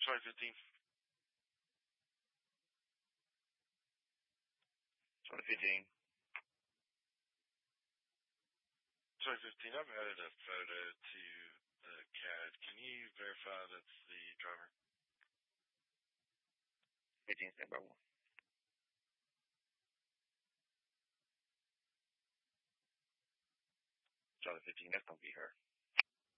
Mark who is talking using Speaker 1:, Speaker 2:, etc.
Speaker 1: Charlie 15.
Speaker 2: Charlie 15.
Speaker 1: Charlie 15, I've added a photo to the CAD. Can you verify that's the driver?
Speaker 2: 15, stand by 1. Charlie 15, that's going to be her.